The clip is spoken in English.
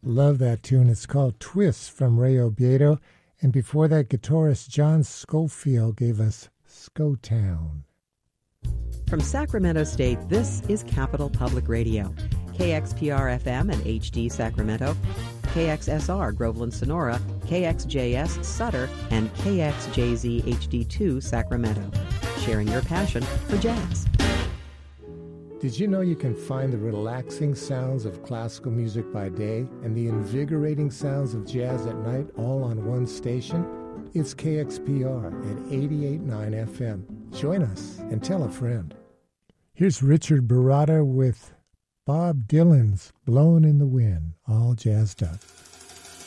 Love that tune. It's called Twist from Ray Obiedo. And before that, guitarist John Schofield gave us Scotown. From Sacramento State, this is Capital Public Radio. KXPR-FM and HD Sacramento, KXSR Groveland Sonora, KXJS Sutter, and KXJZ HD2 Sacramento. Sharing your passion for jazz. Did you know you can find the relaxing sounds of classical music by day and the invigorating sounds of jazz at night all on one station? It's KXPR at 88.9 FM. Join us and tell a friend. Here's Richard Baratta with Bob Dylan's Blowin' in the Wind, all jazzed up.